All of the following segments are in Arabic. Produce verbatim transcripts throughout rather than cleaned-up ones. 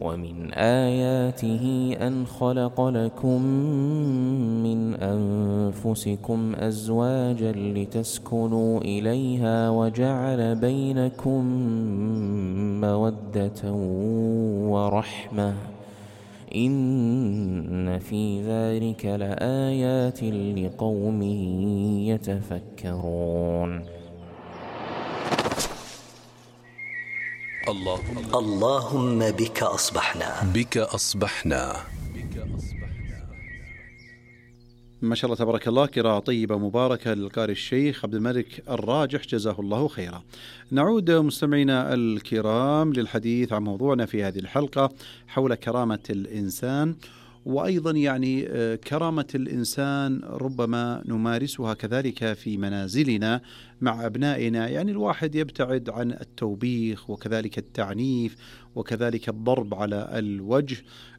ومن آياته أن خلق لكم من أنفسكم أزواجا لتسكنوا إليها وجعل بينكم مودة ورحمة إن في ذلك لآيات لقوم يتفكرون. اللهم, اللهم بك أصبحنا بك أصبحنا ما شاء الله تبارك الله، قراءة طيبة مباركة للقارئ الشيخ عبد الملك الراجح جزاه الله خيرا. نعود مستمعينا الكرام للحديث عن موضوعنا في هذه الحلقة حول كرامة الإنسان، وأيضا يعني كرامة الإنسان ربما نمارسها كذلك في منازلنا مع أبنائنا. يعني الواحد يبتعد عن التوبيخ وكذلك التعنيف وكذلك الضرب على الوجه،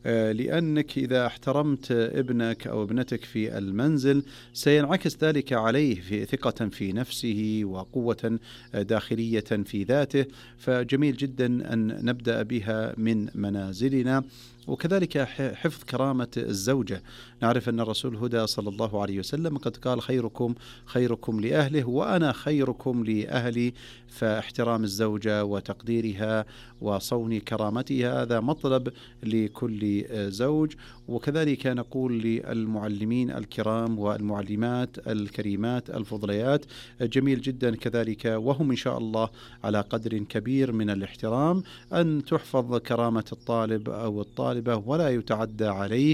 لأنك إذا احترمت ابنك أو ابنتك في المنزل سينعكس ذلك عليه في ثقة في نفسه وقوة داخلية في ذاته. فجميل جدا أن نبدأ بها من منازلنا، وكذلك حفظ كرامة الزوجة. نعرف أن الرسول هدى صلى الله عليه وسلم قد قال خيركم خيركم لأهله وأنا خيركم لأهلي، فاحترام الزوجة وتقديرها وصون كرامتها هذا مطلب لكل زوج. وكذلك نقول للمعلمين الكرام والمعلمات الكريمات الفضليات جميل جدا كذلك وهم إن شاء الله على قدر كبير من الاحترام أن تحفظ كرامة الطالب أو الطالبة ولا يتعدى عليه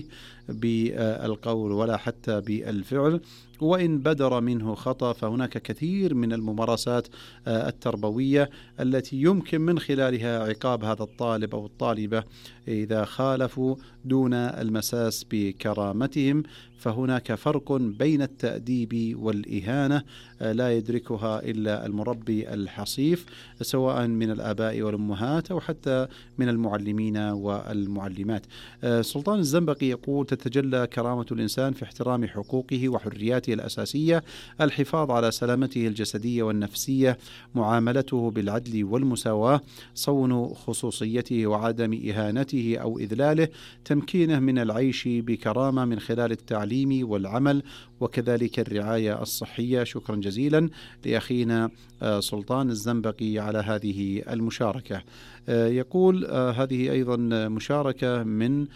بالقول ولا حتى بالفعل، وإن بدر منه خطأ فهناك كثير من الممارسات التربوية التي يمكن من خلالها عقاب هذا الطالب أو الطالبة إذا خالفوا دون المساس بكرامتهم. فهناك فرق بين التأديب والإهانة لا يدركها إلا المربي الحصيف سواء من الآباء والأمهات أو حتى من المعلمين والمعلمات. سلطان الزنبقي يقول تتجلى كرامة الإنسان في احترام حقوقه وحرياته الأساسية، الحفاظ على سلامته الجسدية والنفسية، معاملته بالعدل والمساواة، صون خصوصيته وعدم إهانته أو إذلاله، تمكينه من العيش بكرامة من خلال التعليم والعمل وكذلك الرعاية الصحية. شكرا جزيلا لأخينا سلطان الزنبقي على هذه المشاركة. يقول هذه أيضا مشاركة من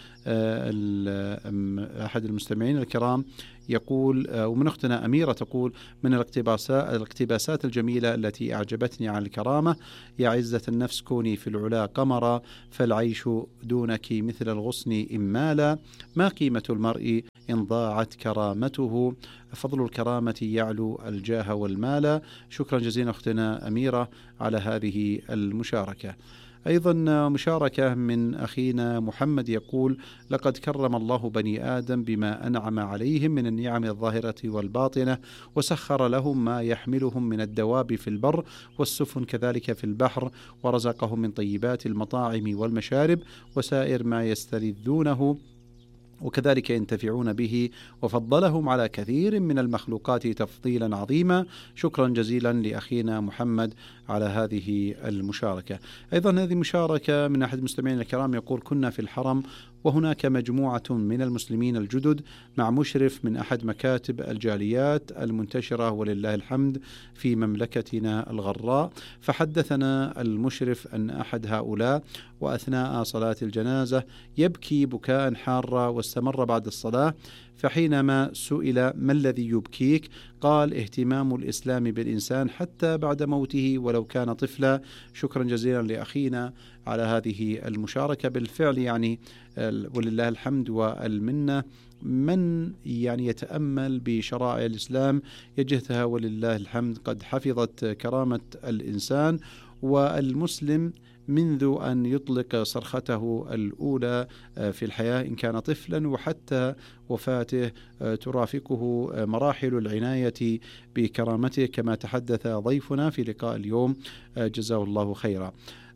أحد المستمعين الكرام يقول، ومن أختنا أميرة تقول من الاقتباسات, الاقتباسات الجميلة التي أعجبتني عن الكرامة: يا عزة النفس كوني في العلا قمرا، فالعيش دونك مثل الغصن إمالا، ما قيمة المرء إن ضاعت كرامته، فضل الكرامة يعلو الجاه والمال. شكرا جزيلا أختنا أميرة على هذه المشاركة. أيضا مشاركة من أخينا محمد يقول لقد كرم الله بني آدم بما أنعم عليهم من النعم الظاهرة والباطنة، وسخر لهم ما يحملهم من الدواب في البر والسفن كذلك في البحر، ورزقهم من طيبات المطاعم والمشارب وسائر ما يستلذونه وكذلك ينتفعون به، وفضلهم على كثير من المخلوقات تفضيلا عظيما. شكرا جزيلا لأخينا محمد على هذه المشاركة. أيضا هذه مشاركة من أحد المستمعين الكرام يقول كنا في الحرم وهناك مجموعة من المسلمين الجدد مع مشرف من أحد مكاتب الجاليات المنتشرة ولله الحمد في مملكتنا الغراء، فحدثنا المشرف أن أحد هؤلاء وأثناء صلاة الجنازة يبكي بكاء حارا واستمر بعد الصلاة، فحينما سئل ما الذي يبكيك قال اهتمام الإسلام بالإنسان حتى بعد موته ولو كان طفلا. شكرا جزيلا لأخينا على هذه المشاركة. بالفعل يعني ولله الحمد والمنة من يعني يتأمل بشرائع الإسلام يجدها ولله الحمد قد حفظت كرامة الإنسان، والمسلم منذ أن يطلق صرخته الأولى في الحياة إن كان طفلا وحتى وفاته ترافقه مراحل العناية بكرامته كما تحدث ضيفنا في لقاء اليوم جزاه الله خيرا.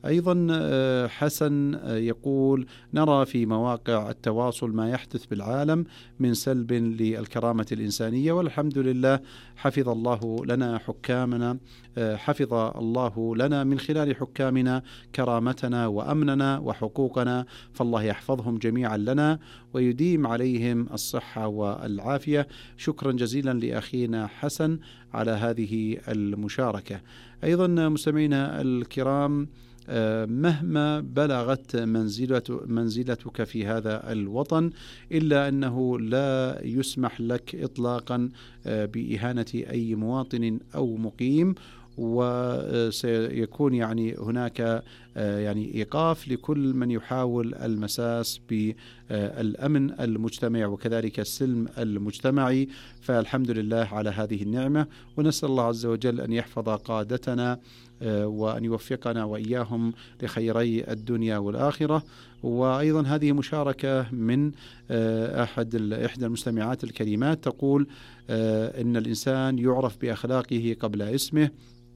أيضا حسن يقول: نرى في مواقع التواصل ما يحدث بالعالم من سلب للكرامة الإنسانية، والحمد لله حفظ الله لنا حكامنا حفظ الله لنا من خلال حكامنا كرامتنا وأمننا وحقوقنا، فالله يحفظهم جميعا لنا ويديم عليهم الصحة والعافية. شكرا جزيلا لأخينا حسن على هذه المشاركة. أيضا مستمعينا الكرام، مهما بلغت منزلة منزلتك في هذا الوطن إلا أنه لا يسمح لك إطلاقا بإهانة أي مواطن أو مقيم، وسيكون يعني هناك يعني إيقاف لكل من يحاول المساس بالأمن المجتمعي وكذلك السلم المجتمعي. فالحمد لله على هذه النعمة، ونسأل الله عز وجل أن يحفظ قادتنا وأن يوفقنا وإياهم لخيري الدنيا والآخرة. وأيضا هذه مشاركة من أحد إحدى المستمعات الكريمات تقول إن الإنسان يعرف بأخلاقه قبل اسمه،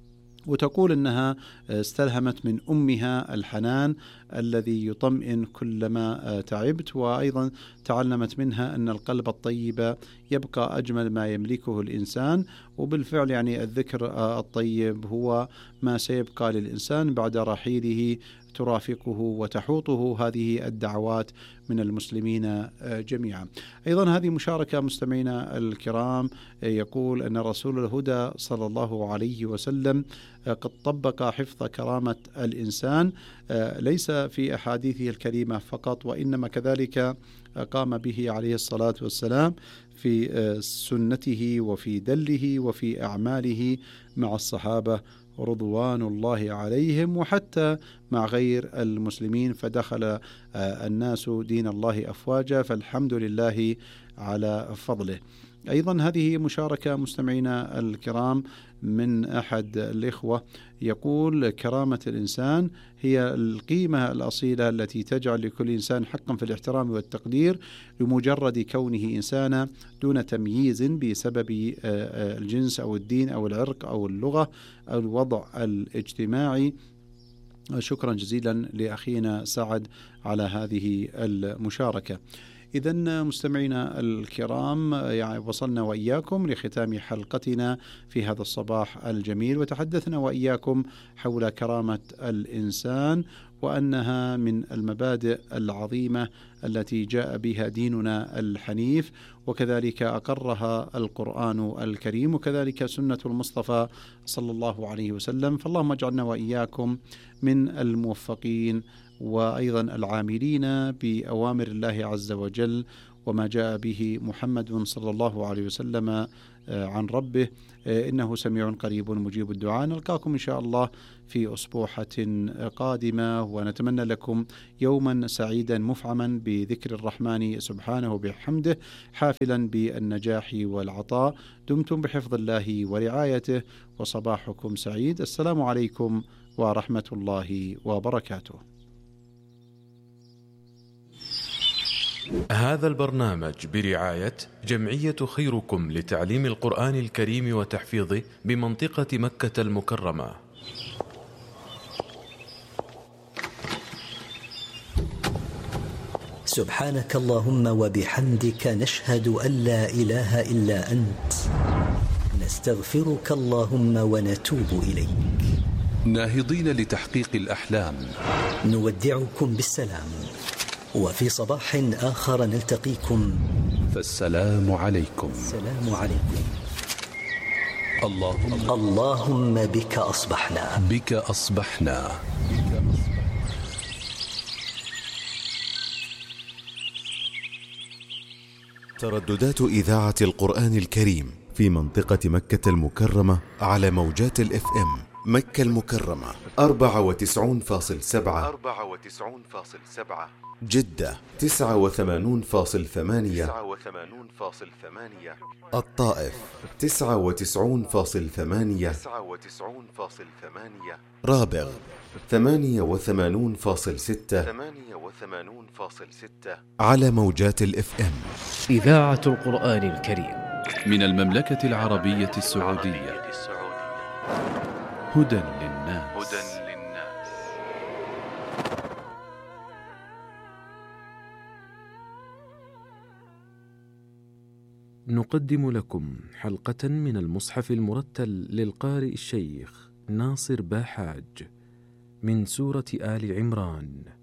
وتقول أنها استلهمت من أمها الحنان الذي يطمئن كلما تعبت، وأيضا تعلمت منها أن القلب الطيب يبقى أجمل ما يملكه الإنسان. وبالفعل يعني الذكر الطيب هو ما سيبقى للإنسان بعد رحيله، ترافقه وتحوطه هذه الدعوات من المسلمين جميعا. أيضا هذه مشاركة مستمعينا الكرام، يقول أن رسول الهدى صلى الله عليه وسلم قد طبق حفظ كرامة الإنسان ليس في أحاديثه الكريمة فقط، وإنما كذلك قام به عليه الصلاة والسلام في سنته وفي دله وفي أعماله مع الصحابة رضوان الله عليهم، وحتى مع غير المسلمين، فدخل الناس دين الله أفواجا، فالحمد لله على فضله. أيضا هذه مشاركة مستمعينا الكرام من أحد الإخوة، يقول: كرامة الإنسان هي القيمة الأصيلة التي تجعل لكل إنسان حقا في الاحترام والتقدير لمجرد كونه إنسانا دون تمييز بسبب الجنس أو الدين أو العرق أو اللغة أو الوضع الاجتماعي. شكرا جزيلا لأخينا سعد على هذه المشاركة. إذن مستمعينا الكرام، يعني وصلنا وإياكم لختام حلقتنا في هذا الصباح الجميل، وتحدثنا وإياكم حول كرامة الإنسان، وأنها من المبادئ العظيمة التي جاء بها ديننا الحنيف، وكذلك أقرها القرآن الكريم، وكذلك سنة المصطفى صلى الله عليه وسلم. فاللهم اجعلنا وإياكم من الموفقين وأيضا العاملين بأوامر الله عز وجل وما جاء به محمد صلى الله عليه وسلم عن ربه، إنه سميع قريب مجيب الدعاء. نلقاكم إن شاء الله في أسبوعة قادمة، ونتمنى لكم يوما سعيدا مفعما بذكر الرحمن سبحانه وبحمده، حافلا بالنجاح والعطاء. دمتم بحفظ الله ورعايته، وصباحكم سعيد. السلام عليكم ورحمة الله وبركاته. هذا البرنامج برعاية جمعية خيركم لتعليم القرآن الكريم وتحفيظه بمنطقة مكة المكرمة. سبحانك اللهم وبحمدك، نشهد أن لا إله إلا أنت، نستغفرك اللهم ونتوب إليك. ناهضين لتحقيق الأحلام، نودعكم بالسلام، وفي صباح آخر نلتقيكم، فالسلام عليكم. السلام عليكم. اللهم اللهم بك أصبحنا بك أصبحنا ترددات إذاعة القرآن الكريم في منطقة مكة المكرمة على موجات الإف إم مكة المكرمة أربعة وتسعون فاصل سبعة أربعة وتسعون فاصل سبعة، جدة تسعة وثمانون فاصل ثمانية تسعة وثمانون فاصل ثمانية، الطائف تسعة وتسعون فاصل ثمانية تسعة وتسعون فاصل ثمانية، رابغ ثمانية وثمانون فاصل ستة ثمانية وثمانون فاصل ستة على موجات الإف إم. إذاعة القرآن الكريم من المملكة العربية السعودية. هدى للناس. هدى للناس. نقدم لكم حلقة من المصحف المرتل للقارئ الشيخ ناصر باحاج من سورة آل عمران.